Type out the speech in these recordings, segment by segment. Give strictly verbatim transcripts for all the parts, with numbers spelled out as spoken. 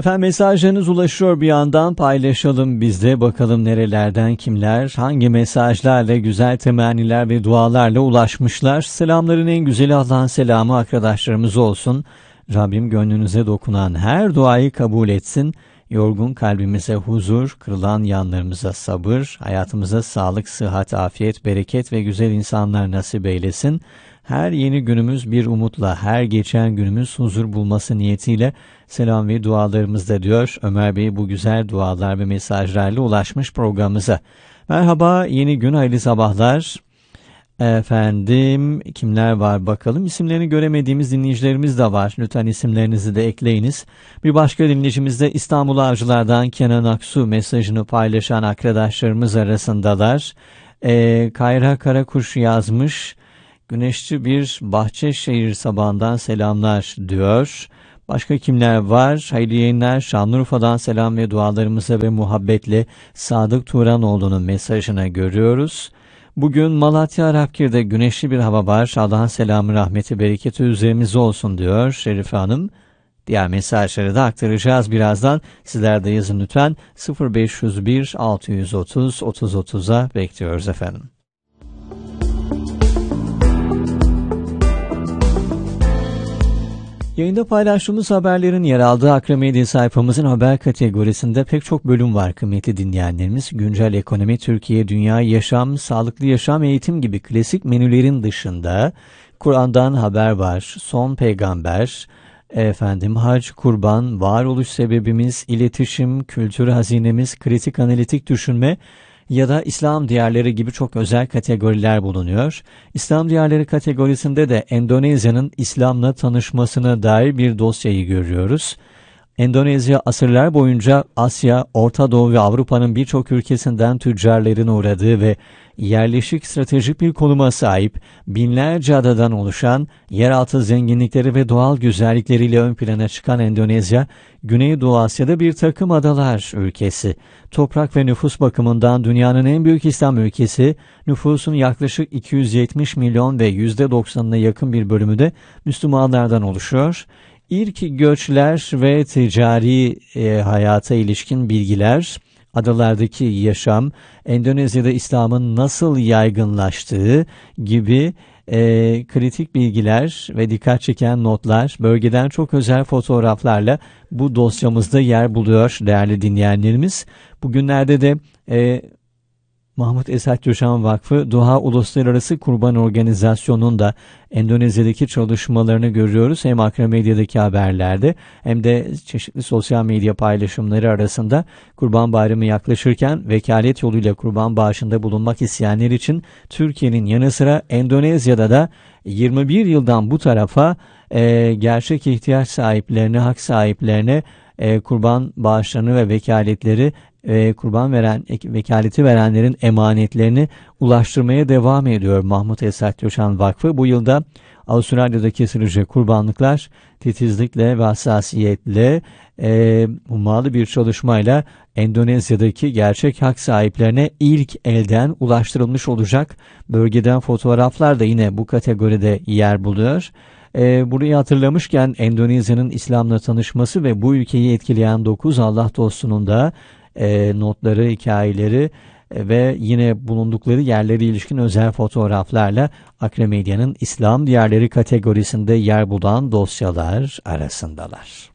Efendim mesajlarınız ulaşıyor, bir yandan paylaşalım biz de, bakalım nerelerden kimler hangi mesajlarla, güzel temenniler ve dualarla ulaşmışlar. Selamların en güzeli Allah'ın selamı arkadaşlarımız olsun. Rabbim gönlünüze dokunan her duayı kabul etsin. Yorgun kalbimize huzur, kırılan yanlarımıza sabır, hayatımıza sağlık, sıhhat, afiyet, bereket ve güzel insanlar nasip eylesin. Her yeni günümüz bir umutla, her geçen günümüz huzur bulması niyetiyle selam ve dualarımızda diyor Ömer Bey bu güzel dualar ve mesajlarla ulaşmış programımıza. Merhaba, yeni gün, hayırlı sabahlar. Efendim kimler var bakalım, isimlerini göremediğimiz dinleyicilerimiz de var, lütfen isimlerinizi de ekleyiniz. Bir başka dinleyicimiz de İstanbul Avcılar'dan Kenan Aksu mesajını paylaşan arkadaşlarımız arasındalar. Ee, Kayra Karakuş yazmış, güneşli bir Bahçeşehir sabahından selamlar diyor. Başka kimler var? Hayırlı yayınlar. Şanlıurfa'dan selam ve dualarımıza ve muhabbetle Sadık Turanoğlu'nun mesajını görüyoruz. Bugün Malatya Arapkir'de güneşli bir hava var. Allah'ın selamı, rahmeti, bereketi üzerimize olsun diyor Şerife Hanım. Diğer mesajları da aktaracağız birazdan. Sizler de yazın lütfen. sıfır beş yüz bir altı yüz otuz otuz otuza bekliyoruz efendim. Yayında paylaştığımız haberlerin yer aldığı Akra Medya sayfamızın haber kategorisinde pek çok bölüm var kıymetli dinleyenlerimiz. Güncel ekonomi, Türkiye, dünya, yaşam, sağlıklı yaşam, eğitim gibi klasik menülerin dışında Kur'an'dan haber var, son peygamber, efendim hac, kurban, varoluş sebebimiz, iletişim, kültür hazinemiz, kritik analitik düşünme ya da İslam diyarları gibi çok özel kategoriler bulunuyor. İslam diyarları kategorisinde de Endonezya'nın İslam'la tanışmasına dair bir dosyayı görüyoruz. Endonezya asırlar boyunca Asya, Orta Doğu ve Avrupa'nın birçok ülkesinden tüccarların uğradığı ve yerleşik stratejik bir konuma sahip binlerce adadan oluşan yeraltı zenginlikleri ve doğal güzellikleriyle ön plana çıkan Endonezya, Güneydoğu Asya'da bir takım adalar ülkesi. Toprak ve nüfus bakımından dünyanın en büyük İslam ülkesi, nüfusun yaklaşık iki yüz yetmiş milyon ve yüzde doksanına yakın bir bölümü de Müslümanlardan oluşuyor. İlk göçler ve ticari e, hayata ilişkin bilgiler, adalardaki yaşam, Endonezya'da İslam'ın nasıl yaygınlaştığı gibi e, kritik bilgiler ve dikkat çeken notlar, bölgeden çok özel fotoğraflarla bu dosyamızda yer buluyor değerli dinleyenlerimiz. Bugünlerde de e, Mahmut Esat Coşan Vakfı Doğa Uluslararası Kurban Organizasyonu'nun da Endonezya'daki çalışmalarını görüyoruz. Hem Akra Medya'daki haberlerde hem de çeşitli sosyal medya paylaşımları arasında Kurban Bayramı yaklaşırken vekalet yoluyla kurban bağışında bulunmak isteyenler için Türkiye'nin yanı sıra Endonezya'da da yirmi bir yıldan bu tarafa e, gerçek ihtiyaç sahiplerine, hak sahiplerine e, kurban bağışlarını ve vekaletleri E, kurban veren, vekaleti verenlerin emanetlerini ulaştırmaya devam ediyor Mahmut Esat Coşan Vakfı. Bu yılda Avustralya'da kesilecek kurbanlıklar titizlikle ve hassasiyetle e, ummalı bir çalışmayla Endonezya'daki gerçek hak sahiplerine ilk elden ulaştırılmış olacak. Bölgeden fotoğraflar da yine bu kategoride yer buluyor. E, burayı hatırlamışken Endonezya'nın İslam'la tanışması ve bu ülkeyi etkileyen dokuz Allah dostunun da E, notları, hikayeleri e, ve yine bulundukları yerlere ilişkin özel fotoğraflarla Akra Medya'nın İslam diyarları kategorisinde yer bulan dosyalar arasındalar.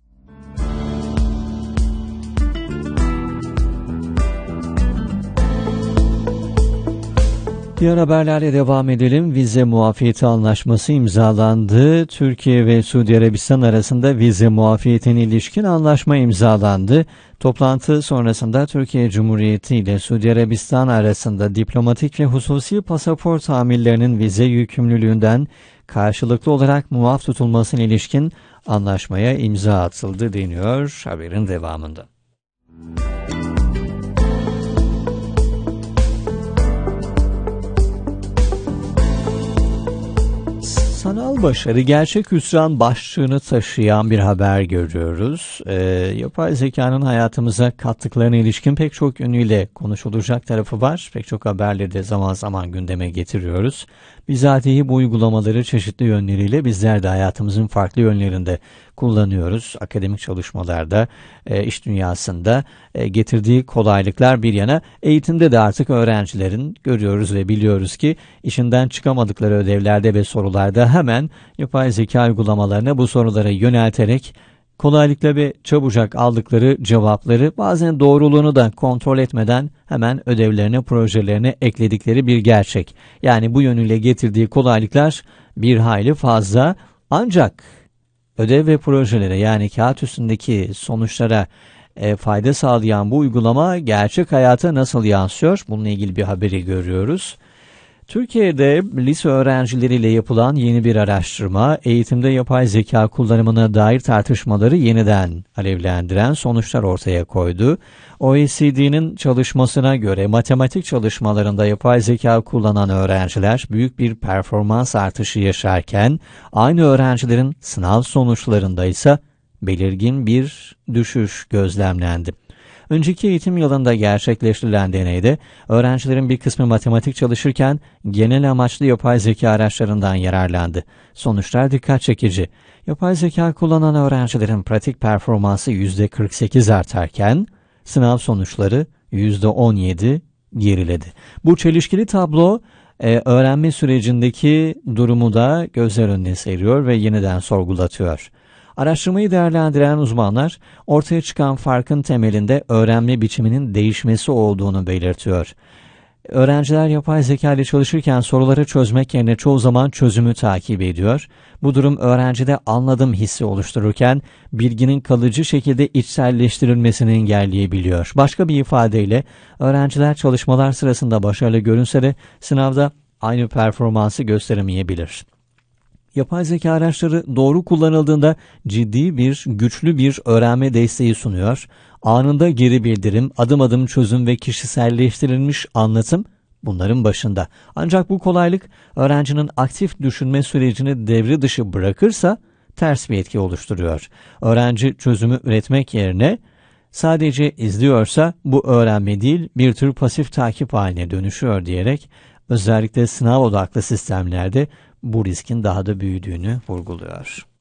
Diğer haberlerle devam edelim. Vize muafiyeti anlaşması imzalandı. Türkiye ve Suudi Arabistan arasında vize muafiyetine ilişkin anlaşma imzalandı. Toplantı sonrasında Türkiye Cumhuriyeti ile Suudi Arabistan arasında diplomatik ve hususi pasaport tamirlerinin vize yükümlülüğünden karşılıklı olarak muaf tutulmasına ilişkin anlaşmaya imza atıldı deniyor haberin devamında. Sanal başarı, gerçek hüsran başlığını taşıyan bir haber görüyoruz. Ee, yapay zekanın hayatımıza kattıklarına ilişkin pek çok yönüyle konuşulacak tarafı var. Pek çok haberleri de zaman zaman gündeme getiriyoruz. Bizatihi bu uygulamaları çeşitli yönleriyle bizler de hayatımızın farklı yönlerinde kullanıyoruz. Akademik çalışmalarda, e, iş dünyasında e, getirdiği kolaylıklar bir yana, eğitimde de artık öğrencilerin görüyoruz ve biliyoruz ki işinden çıkamadıkları ödevlerde ve sorularda hemen yapay zeka uygulamalarına bu soruları yönelterek kolaylıkla ve çabucak aldıkları cevapları, bazen doğruluğunu da kontrol etmeden hemen ödevlerine, projelerine ekledikleri bir gerçek. Yani bu yönüyle getirdiği kolaylıklar bir hayli fazla. Ancak ödev ve projelere, yani kağıt üstündeki sonuçlara e, fayda sağlayan bu uygulama gerçek hayata nasıl yansıyor? Bununla ilgili bir haberi görüyoruz. Türkiye'de lise öğrencileriyle yapılan yeni bir araştırma, eğitimde yapay zeka kullanımına dair tartışmaları yeniden alevlendiren sonuçlar ortaya koydu. O E C D'nin çalışmasına göre matematik çalışmalarında yapay zeka kullanan öğrenciler büyük bir performans artışı yaşarken, aynı öğrencilerin sınav sonuçlarında ise belirgin bir düşüş gözlemlendi. Önceki eğitim yılında gerçekleştirilen deneyde öğrencilerin bir kısmı matematik çalışırken genel amaçlı yapay zeka araçlarından yararlandı. Sonuçlar dikkat çekici. Yapay zeka kullanan öğrencilerin pratik performansı yüzde kırk sekiz artarken sınav sonuçları yüzde on yedi geriledi. Bu çelişkili tablo e, öğrenme sürecindeki durumu da gözler önüne seriyor ve yeniden sorgulatıyor. Araştırmayı değerlendiren uzmanlar, ortaya çıkan farkın temelinde öğrenme biçiminin değişmesi olduğunu belirtiyor. Öğrenciler yapay zeka ile çalışırken soruları çözmek yerine çoğu zaman çözümü takip ediyor. Bu durum öğrencide anladım hissi oluştururken bilginin kalıcı şekilde içselleştirilmesini engelleyebiliyor. Başka bir ifadeyle öğrenciler çalışmalar sırasında başarılı görünse de sınavda aynı performansı gösteremeyebilir. Yapay zeka araçları doğru kullanıldığında ciddi bir, güçlü bir öğrenme desteği sunuyor. Anında geri bildirim, adım adım çözüm ve kişiselleştirilmiş anlatım bunların başında. Ancak bu kolaylık öğrencinin aktif düşünme sürecini devre dışı bırakırsa ters bir etki oluşturuyor. Öğrenci çözümü üretmek yerine sadece izliyorsa bu öğrenme değil, bir tür pasif takip haline dönüşüyor diyerek özellikle sınav odaklı sistemlerde bu riskin daha da büyüdüğünü vurguluyor.